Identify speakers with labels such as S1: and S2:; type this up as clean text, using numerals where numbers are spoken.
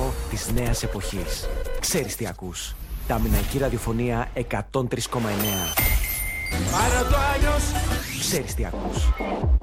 S1: ραδιόφωνο της νέας εποχής. Ξέρεις τι ακούς. Ταμηναϊκή ραδιοφωνία 103,9.
S2: Άρα το αλλιώς.
S1: Ξέρεις τι ακούς.